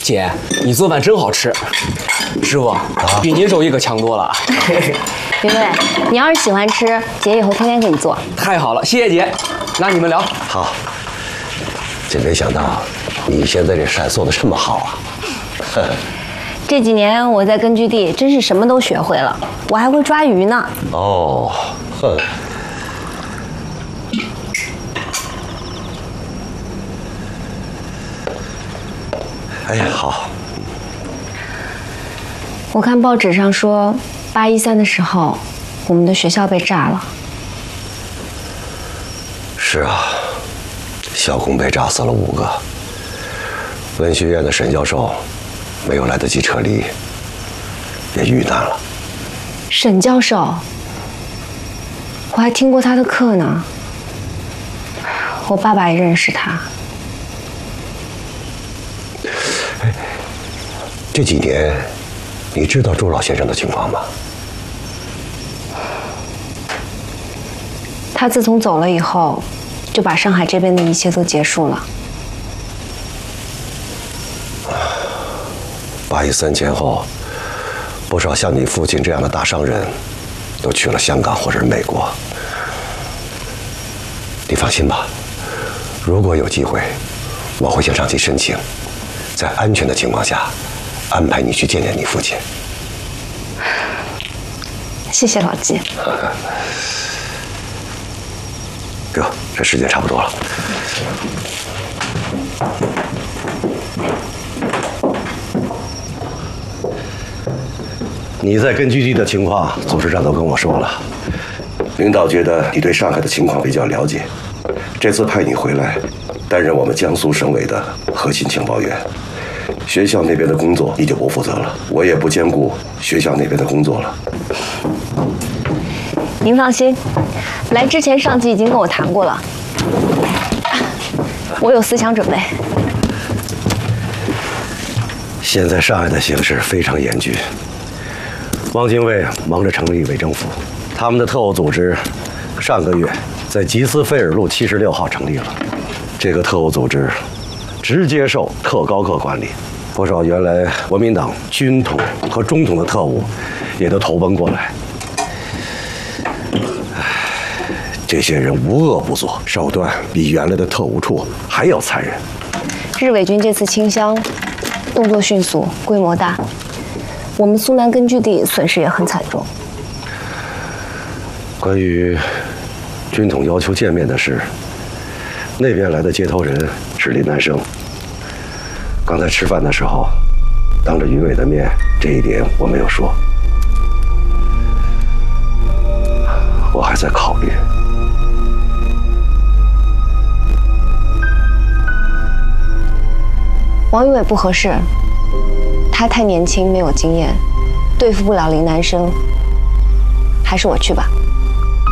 姐，你做饭真好吃，师傅比您手艺可强多了。 云伟，你要是喜欢吃，姐以后天天给你做。 太好了，谢谢姐。那你们聊。 好。真没想到你现在这扇做的这么好啊！ 这几年我在根据地真是什么都学会了，我还会抓鱼呢。 哦，哼。哎呀，好。 我看报纸上说，813的时候，我们的学校被炸了。 是啊，校工被炸死了5个。文学院的沈教授没有来得及撤离，也遇难了。 沈教授，我还听过他的课呢。我爸爸也认识他。 这几年，你知道周老先生的情况吗？ 他自从走了以后，就把上海这边的一切都结束了。 813前后，不少像你父亲这样的大商人，都去了香港或者是美国。你放心吧，如果有机会，我会向上级申请，在安全的情况下，安排你去见见你父亲。 谢谢老季。 哥，这时间差不多了。你在根据地的情况，组织长都跟我说了。领导觉得你对上海的情况比较了解，这次派你回来，担任我们江苏省委的核心情报员。学校那边的工作你就不负责了，我也不兼顾学校那边的工作了。 您放心，来之前上级已经跟我谈过了，我有思想准备。 现在上海的形势非常严峻，汪精卫忙着成立伪政府，他们的特务组织上个月在吉斯菲尔路76号成立了。这个特务组织直接受特高课管理，不少原来国民党军统和中统的特务也都投奔过来。这些人无恶不作，手段比原来的特务处还要残忍。 日伪军这次清乡，动作迅速，规模大，我们苏南根据地损失也很惨重。 关于军统要求见面的事，那边来的接头人是林南生。刚才吃饭的时候，当着云伟的面，这一点我没有说。我还在考虑。 王云伟不合适，他太年轻，没有经验，对付不了林南生，还是我去吧。